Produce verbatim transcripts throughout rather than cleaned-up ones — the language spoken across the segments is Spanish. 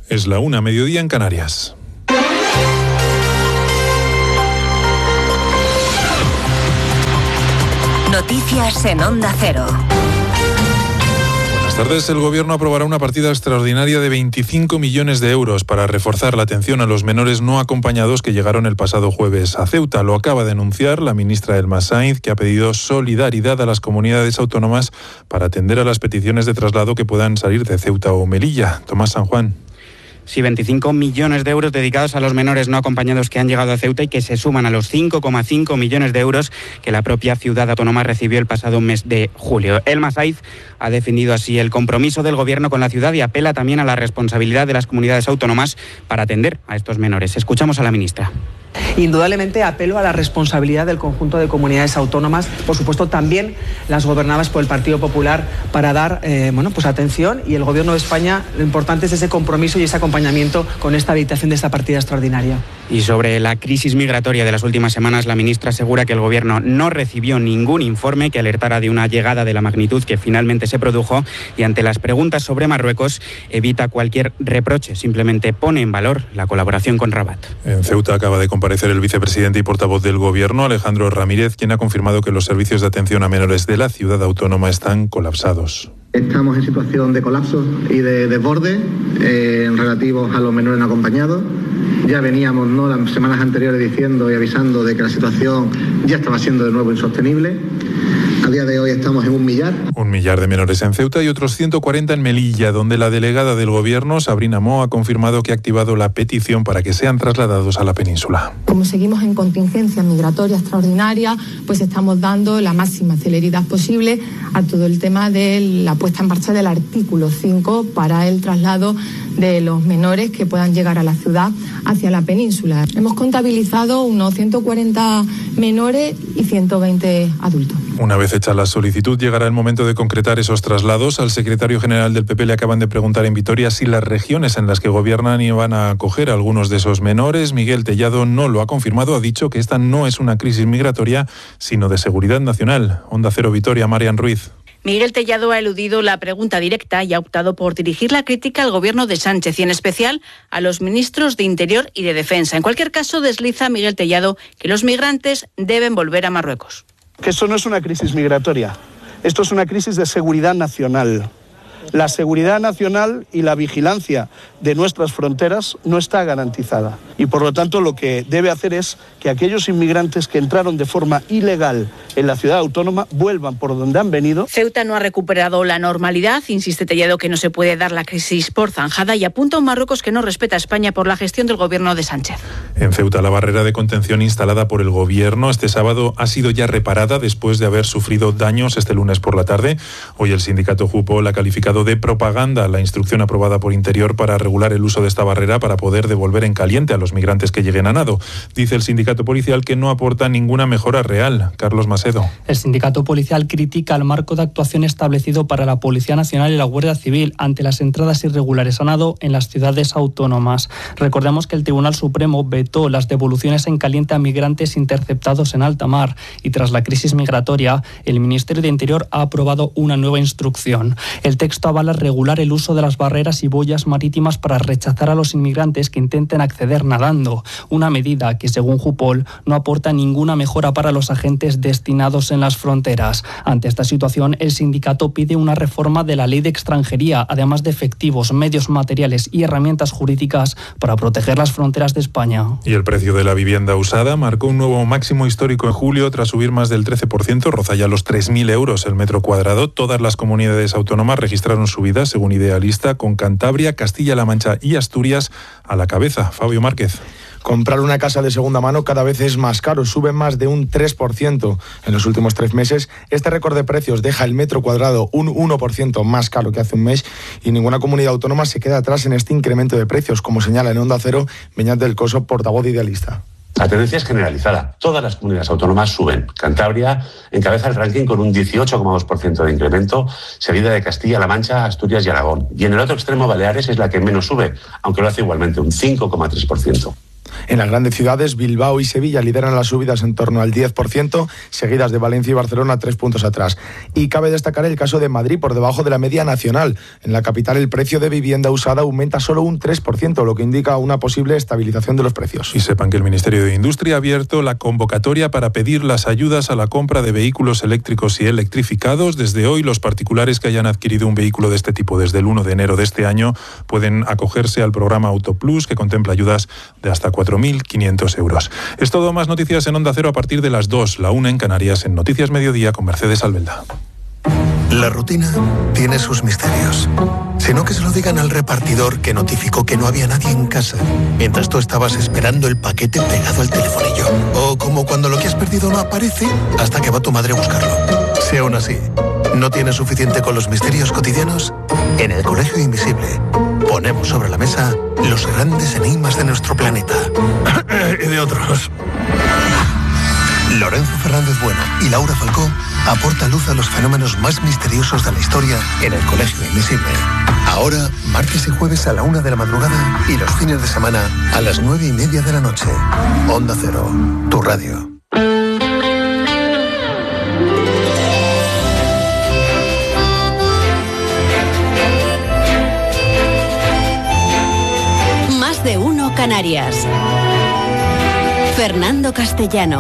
Es la una, mediodía en Canarias. Noticias en Onda Cero. Buenas tardes. El Gobierno aprobará una partida extraordinaria de veinticinco millones de euros para reforzar la atención a los menores no acompañados que llegaron el pasado jueves a Ceuta. Lo acaba de anunciar la ministra Elma Sainz, que ha pedido solidaridad a las comunidades autónomas para atender a las peticiones de traslado que puedan salir de Ceuta o Melilla. Tomás San Juan. Sí, veinticinco millones de euros dedicados a los menores no acompañados que han llegado a Ceuta y que se suman a los cinco coma cinco millones de euros que la propia ciudad autónoma recibió el pasado mes de julio. Elma Sainz ha defendido así el compromiso del Gobierno con la ciudad y apela también a la responsabilidad de las comunidades autónomas para atender a estos menores. Escuchamos a la ministra. Indudablemente apelo a la responsabilidad del conjunto de comunidades autónomas, por supuesto también las gobernadas por el Partido Popular, para dar eh, bueno, pues atención, y el Gobierno de España, lo importante es ese compromiso y ese acompañamiento con esta habilitación de esta partida extraordinaria. Y sobre la crisis migratoria de las últimas semanas, la ministra asegura que el Gobierno no recibió ningún informe que alertara de una llegada de la magnitud que finalmente se produjo, y ante las preguntas sobre Marruecos evita cualquier reproche, simplemente pone en valor la colaboración con Rabat. En Ceuta acaba de comparecer el vicepresidente y portavoz del Gobierno, Alejandro Ramírez, quien ha confirmado que los servicios de atención a menores de la ciudad autónoma están colapsados. Estamos en situación de colapso y de desborde eh, relativos a los menores no acompañados. Ya veníamos ¿no? las semanas anteriores diciendo y avisando de que la situación ya estaba siendo de nuevo insostenible. A día de hoy estamos en un millar. Un millar de menores en Ceuta y otros ciento cuarenta en Melilla, donde la delegada del Gobierno, Sabrina Mo, ha confirmado que ha activado la petición para que sean trasladados a la península. Como seguimos en contingencia migratoria extraordinaria, pues estamos dando la máxima celeridad posible a todo el tema de la puesta en marcha del artículo cinco para el traslado de los menores que puedan llegar a la ciudad hacia la península. Hemos contabilizado unos ciento cuarenta menores y ciento veinte adultos. Una vez hecha la solicitud, llegará el momento de concretar esos traslados. Al secretario general del P P le acaban de preguntar en Vitoria si las regiones en las que gobiernan iban a acoger a algunos de esos menores. Miguel Tellado no lo ha confirmado, ha dicho que esta no es una crisis migratoria, sino de seguridad nacional. Onda Cero Vitoria, Marian Ruiz. Miguel Tellado ha eludido la pregunta directa y ha optado por dirigir la crítica al gobierno de Sánchez y en especial a los ministros de Interior y de Defensa. En cualquier caso, desliza Miguel Tellado que los migrantes deben volver a Marruecos. Que esto no es una crisis migratoria, esto es una crisis de seguridad nacional. La seguridad nacional y la vigilancia de nuestras fronteras no está garantizada. Y por lo tanto lo que debe hacer es que aquellos inmigrantes que entraron de forma ilegal en la ciudad autónoma vuelvan por donde han venido. Ceuta no ha recuperado la normalidad, insiste Tellado que no se puede dar la crisis por zanjada y apunta a un Marruecos que no respeta a España por la gestión del gobierno de Sánchez. En Ceuta, la barrera de contención instalada por el gobierno este sábado ha sido ya reparada después de haber sufrido daños este lunes por la tarde. Hoy el sindicato Jupo la ha calificado de propaganda la instrucción aprobada por Interior para regular el uso de esta barrera para poder devolver en caliente a los migrantes que lleguen a nado. Dice el sindicato policial que no aporta ninguna mejora real. Carlos Macedo. El sindicato policial critica el marco de actuación establecido para la Policía Nacional y la Guardia Civil ante las entradas irregulares a nado en las ciudades autónomas. Recordemos que el Tribunal Supremo vetó las devoluciones en caliente a migrantes interceptados en alta mar y tras la crisis migratoria, el Ministerio de Interior ha aprobado una nueva instrucción. El texto avala regular el uso de las barreras y boyas marítimas para rechazar a los inmigrantes que intenten acceder nadando, una medida que, según Jupol, no aporta ninguna mejora para los agentes destinados en las fronteras. Ante esta situación, el sindicato pide una reforma de la ley de extranjería, además de efectivos, medios materiales y herramientas jurídicas para proteger las fronteras de España. Y el precio de la vivienda usada marcó un nuevo máximo histórico en julio tras subir más del trece por ciento, roza ya los tres mil euros el metro cuadrado. Todas las comunidades autónomas registraron subidas, según Idealista, con Cantabria, Castilla-La Mancha y Asturias a la cabeza. Fabio Márquez. Comprar una casa de segunda mano cada vez es más caro, sube más de un tres por ciento en los últimos tres meses. Este récord de precios deja el metro cuadrado un uno por ciento más caro que hace un mes y ninguna comunidad autónoma se queda atrás en este incremento de precios, como señala en Onda Cero Beñat del Coso, portavoz de Idealista. La tendencia es generalizada. Todas las comunidades autónomas suben. Cantabria encabeza el ranking con un dieciocho coma dos por ciento de incremento, seguida de Castilla-La Mancha, Asturias y Aragón. Y en el otro extremo, Baleares es la que menos sube, aunque lo hace igualmente, un cinco coma tres por ciento. En las grandes ciudades, Bilbao y Sevilla lideran las subidas en torno al diez por ciento, seguidas de Valencia y Barcelona tres puntos atrás. Y cabe destacar el caso de Madrid, por debajo de la media nacional. En la capital el precio de vivienda usada aumenta solo un tres por ciento, lo que indica una posible estabilización de los precios. Y sepan que el Ministerio de Industria ha abierto la convocatoria para pedir las ayudas a la compra de vehículos eléctricos y electrificados. Desde hoy, los particulares que hayan adquirido un vehículo de este tipo desde el uno de enero de este año pueden acogerse al programa Autoplus, que contempla ayudas de hasta cuatro mil quinientos euros. Es todo. Más noticias en Onda Cero a partir de las dos, la una en Canarias, en Noticias Mediodía con Mercedes Albelda. La rutina tiene sus misterios. Sino que se lo digan al repartidor que notificó que no había nadie en casa mientras tú estabas esperando el paquete pegado al telefonillo. O como cuando lo que has perdido no aparece hasta que va tu madre a buscarlo. Si aún así no tienes suficiente con los misterios cotidianos, en el Colegio Invisible ponemos sobre la mesa los grandes enigmas de nuestro planeta. Y de otros. Lorenzo Fernández Bueno y Laura Falcó aportan luz a los fenómenos más misteriosos de la historia en el Colegio Invisible. Ahora, martes y jueves a la una de la madrugada y los fines de semana a las nueve y media de la noche. Onda Cero, tu radio. Más de uno Canarias. Fernando Castellano.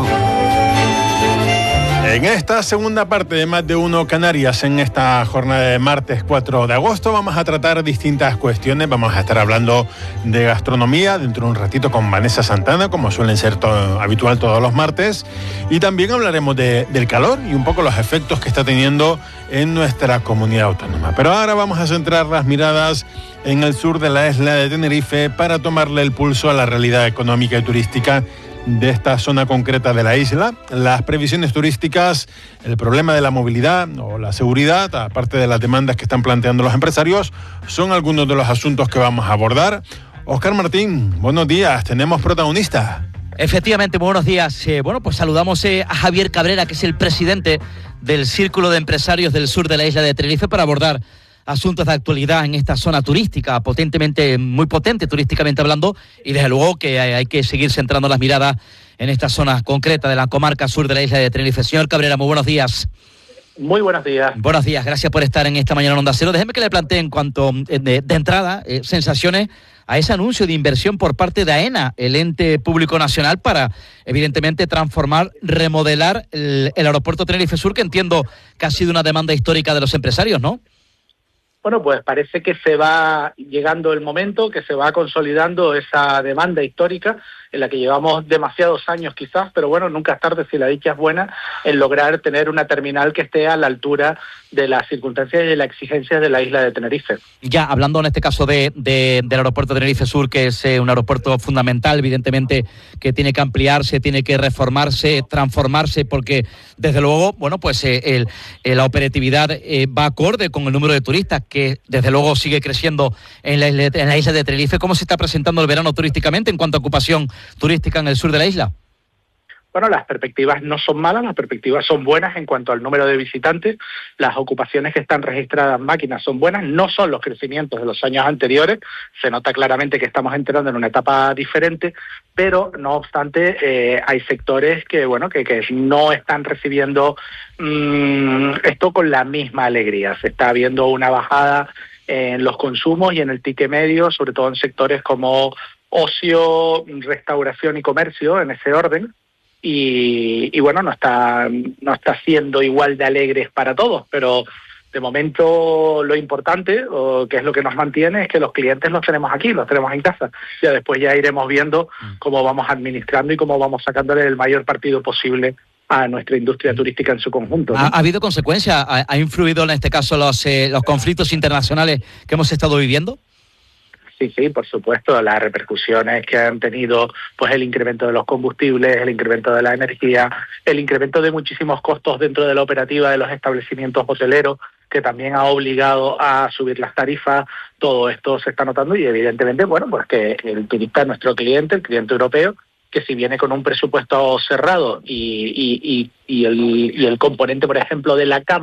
En esta segunda parte de Más de Uno Canarias, en esta jornada de martes cuatro de agosto, vamos a tratar distintas cuestiones. Vamos a estar hablando de gastronomía dentro de un ratito con Vanessa Santana, como suelen ser todo, habitual todos los martes. Y también hablaremos de, del calor y un poco los efectos que está teniendo en nuestra comunidad autónoma. Pero ahora vamos a centrar las miradas en el sur de la isla de Tenerife para tomarle el pulso a la realidad económica y turística de esta zona concreta de la isla. Las previsiones turísticas, el problema de la movilidad o la seguridad, aparte de las demandas que están planteando los empresarios, son algunos de los asuntos que vamos a abordar. Óscar Martín, buenos días, tenemos protagonista. Efectivamente, muy buenos días. Eh, bueno, pues saludamos eh, a Javier Cabrera, que es el presidente del Círculo de Empresarios del Sur de la isla de Tenerife, para abordar asuntos de actualidad en esta zona turística, potentemente, muy potente turísticamente hablando, y desde luego que hay, hay que seguir centrando las miradas en esta zona concreta de la comarca sur de la isla de Tenerife. Señor Cabrera, muy buenos días. Muy buenos días. Buenos días, gracias por estar en esta mañana en Onda Cero. Déjeme que le plantee en cuanto de, de entrada eh, sensaciones a ese anuncio de inversión por parte de AENA, el ente público nacional, para evidentemente transformar, remodelar el, el aeropuerto Tenerife Sur, que entiendo que ha sido una demanda histórica de los empresarios, ¿no? Bueno, pues parece que se va llegando el momento, que se va consolidando esa demanda histórica en la que llevamos demasiados años quizás, pero bueno, nunca es tarde si la dicha es buena, en lograr tener una terminal que esté a la altura de las circunstancias y de las exigencias de la isla de Tenerife. Ya, hablando en este caso de, de del aeropuerto de Tenerife Sur, que es eh, un aeropuerto fundamental, evidentemente, que tiene que ampliarse, tiene que reformarse, transformarse, porque desde luego, bueno, pues eh, el, eh, la operatividad eh, va acorde con el número de turistas, que desde luego sigue creciendo en la, isla, en la isla de Tenerife. ¿Cómo se está presentando el verano turísticamente en cuanto a ocupación turística en el sur de la isla? Bueno, las perspectivas no son malas, las perspectivas son buenas en cuanto al número de visitantes, las ocupaciones que están registradas en máquinas son buenas, no son los crecimientos de los años anteriores, se nota claramente que estamos entrando en una etapa diferente, pero no obstante eh, hay sectores que, bueno, que, que no están recibiendo mmm, esto con la misma alegría. Se está viendo una bajada en los consumos y en el ticket medio, sobre todo en sectores como ocio, restauración y comercio, en ese orden. Y, y bueno, no está, no está siendo igual de alegres para todos, pero de momento lo importante, o que es lo que nos mantiene, es que los clientes los tenemos aquí, los tenemos en casa. Ya después ya iremos viendo cómo vamos administrando y cómo vamos sacándole el mayor partido posible a nuestra industria turística en su conjunto, ¿no? ¿Ha, ha habido consecuencias? ¿Ha, ha influido en este caso los, eh, los conflictos internacionales que hemos estado viviendo? Sí, sí, por supuesto, las repercusiones que han tenido pues el incremento de los combustibles, el incremento de la energía, el incremento de muchísimos costos dentro de la operativa de los establecimientos hoteleros, que también ha obligado a subir las tarifas. Todo esto se está notando y evidentemente, bueno, pues que el turista, nuestro cliente, el cliente europeo, que si viene con un presupuesto cerrado y, y, y, y, el, y el componente, por ejemplo, de la cama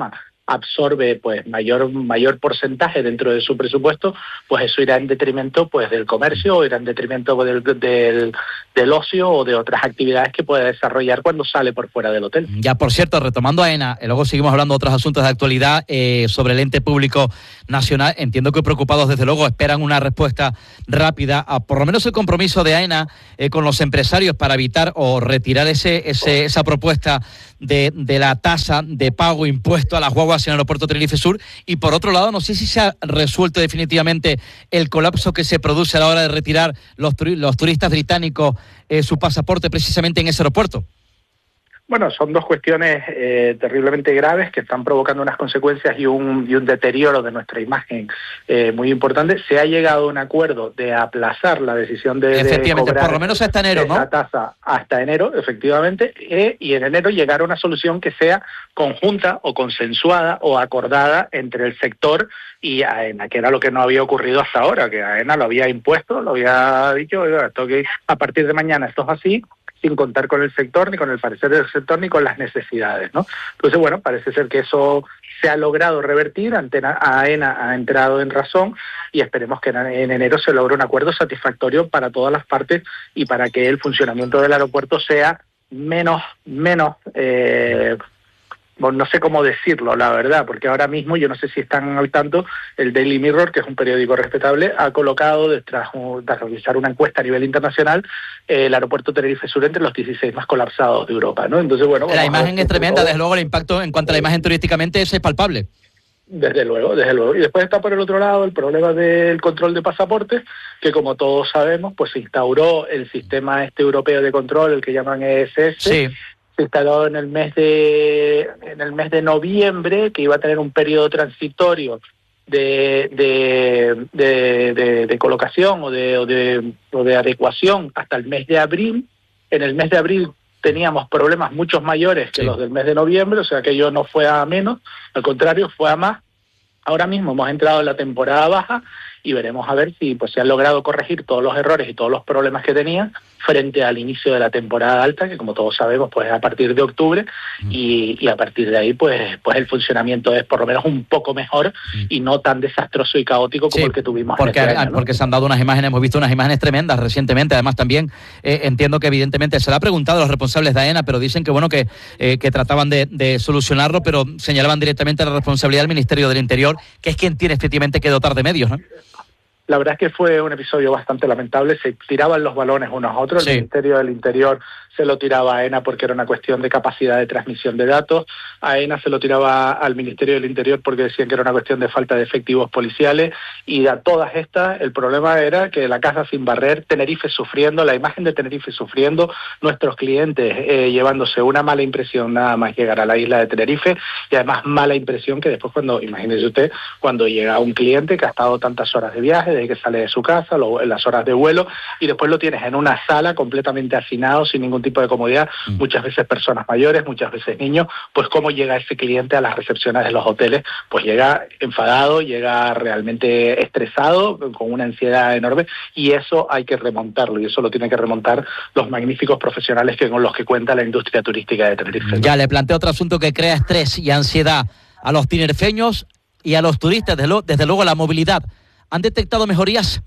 absorbe pues mayor mayor porcentaje dentro de su presupuesto, pues eso irá en detrimento pues del comercio, o irá en detrimento del, del, del ocio o de otras actividades que puede desarrollar cuando sale por fuera del hotel. Ya, por cierto, retomando a AENA, eh, luego seguimos hablando de otros asuntos de actualidad eh, sobre el ente público nacional. Entiendo que preocupados, desde luego, esperan una respuesta rápida, a por lo menos el compromiso de AENA eh, con los empresarios para evitar o retirar ese, ese esa propuesta de, de la tasa de pago impuesto a las guaguas en el aeropuerto Tenerife Sur. Y por otro lado, no sé si se ha resuelto definitivamente el colapso que se produce a la hora de retirar los, turi- los turistas británicos eh, su pasaporte precisamente en ese aeropuerto. Bueno, son dos cuestiones eh, terriblemente graves que están provocando unas consecuencias y un, y un deterioro de nuestra imagen eh, muy importante. Se ha llegado a un acuerdo de aplazar la decisión de, efectivamente, de cobrar por lo menos hasta enero, ¿no? La tasa hasta enero, efectivamente, eh, y en enero llegar a una solución que sea conjunta o consensuada o acordada entre el sector y AENA, que era lo que no había ocurrido hasta ahora, que AENA lo había impuesto, lo había dicho, oiga, esto que a partir de mañana esto es así, sin contar con el sector, ni con el parecer del sector, ni con las necesidades, ¿no? Entonces, bueno, parece ser que eso se ha logrado revertir, Antena, AENA ha entrado en razón y esperemos que en enero se logre un acuerdo satisfactorio para todas las partes y para que el funcionamiento del aeropuerto sea menos, menos eh, bueno, no sé cómo decirlo, la verdad, porque ahora mismo, yo no sé si están al tanto, el Daily Mirror, que es un periódico respetable, ha colocado, tras de realizar una encuesta a nivel internacional, eh, el aeropuerto Tenerife Sur entre los dieciséis más colapsados de Europa, ¿no? Entonces, bueno... La imagen es tremenda, desde luego el impacto en cuanto a la imagen turísticamente es palpable. Desde luego, desde luego. Y después está por el otro lado el problema del control de pasaportes, que como todos sabemos, pues se instauró el sistema este europeo de control, el que llaman E S S, sí. Se instaló en el mes de en el mes de noviembre, que iba a tener un periodo transitorio de de, de, de, de colocación o de, o de o de adecuación hasta el mes de abril. En el mes de abril teníamos problemas muchos mayores que sí. los del mes de noviembre, o sea que ello no fue a menos, al contrario, fue a más. Ahora mismo hemos entrado en la temporada baja y veremos a ver si pues se han logrado corregir todos los errores y todos los problemas que tenían frente al inicio de la temporada alta, que como todos sabemos pues es a partir de octubre, mm. y, y a partir de ahí pues pues el funcionamiento es por lo menos un poco mejor mm. y no tan desastroso y caótico como sí, el que tuvimos porque, en este año, ¿no? Porque se han dado unas imágenes, hemos visto unas imágenes tremendas recientemente, además también eh, entiendo que evidentemente se le ha preguntado a los responsables de AENA, pero dicen que bueno que, eh, que trataban de, de solucionarlo, pero señalaban directamente la responsabilidad del Ministerio del Interior, que es quien tiene efectivamente que dotar de medios, ¿no? La verdad es que fue un episodio bastante lamentable, se tiraban los balones unos a otros, sí. El Ministerio del Interior se lo tiraba a AENA porque era una cuestión de capacidad de transmisión de datos, AENA se lo tiraba al Ministerio del Interior porque decían que era una cuestión de falta de efectivos policiales, y a todas estas el problema era que la casa sin barrer, Tenerife sufriendo, la imagen de Tenerife sufriendo, nuestros clientes eh, llevándose una mala impresión nada más llegar a la isla de Tenerife, y además mala impresión que después cuando, imagínese usted, cuando llega un cliente que ha estado tantas horas de viaje, desde que sale de su casa, lo, en las horas de vuelo, y después lo tienes en una sala completamente hacinado, sin ningún tipo de comodidad, mm. muchas veces personas mayores, muchas veces niños, pues cómo llega ese cliente a las recepciones de los hoteles, pues llega enfadado, llega realmente estresado, con una ansiedad enorme, y eso hay que remontarlo, y eso lo tienen que remontar los magníficos profesionales que con los que cuenta la industria turística de Tenerife. Ya le planteo otro asunto que crea estrés y ansiedad a los tinerfeños y a los turistas, desde, lo, desde luego la movilidad. ¿Han detectado mejorías?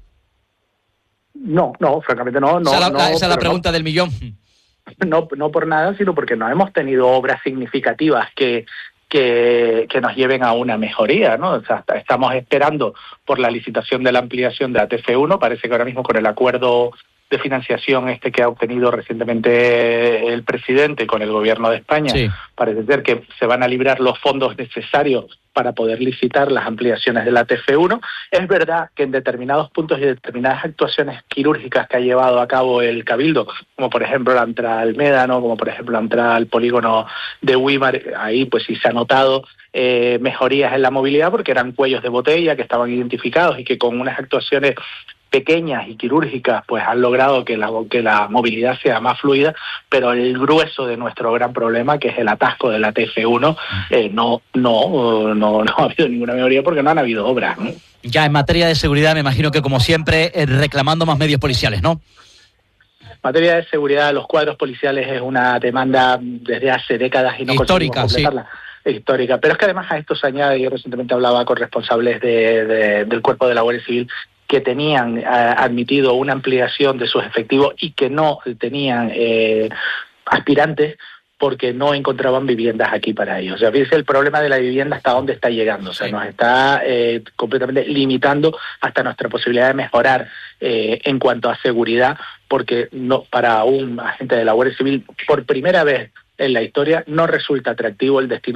No, no, francamente no. no esa la, no, esa es la pregunta no, del millón. No, no por nada, sino porque no hemos tenido obras significativas que, que, que nos lleven a una mejoría, ¿no? O sea, estamos esperando por la licitación de la ampliación de A T F uno, parece que ahora mismo con el acuerdo de financiación este que ha obtenido recientemente el presidente con el gobierno de España, sí. parece ser que se van a librar los fondos necesarios para poder licitar las ampliaciones de la A T F uno. Es verdad que en determinados puntos y determinadas actuaciones quirúrgicas que ha llevado a cabo el Cabildo, como por ejemplo la entrada al Médano, como por ejemplo la entrada al polígono de Wimar, ahí pues sí se ha notado eh, mejorías en la movilidad porque eran cuellos de botella que estaban identificados y que con unas actuaciones pequeñas y quirúrgicas pues han logrado que la, que la movilidad sea más fluida, pero el grueso de nuestro gran problema, que es el atasco de la A T F uno, eh, no, no, no, no ha habido ninguna mejoría porque no han habido obras, ¿no? Ya en materia de seguridad me imagino que como siempre eh, reclamando más medios policiales, ¿no? En materia de seguridad, los cuadros policiales es una demanda desde hace décadas y no histórica, conseguimos completarla. Sí. histórica. Pero es que además a esto se añade, yo recientemente hablaba con responsables de, de, del Cuerpo de la Guardia Civil que tenían eh, admitido una ampliación de sus efectivos y que no tenían eh, aspirantes porque no encontraban viviendas aquí para ellos. O sea, fíjense el problema de la vivienda hasta dónde está llegando. O sea, nos está eh, completamente limitando hasta nuestra posibilidad de mejorar eh, en cuanto a seguridad, porque no para un agente de la Guardia Civil, por primera vez en la historia, no resulta atractivo el destino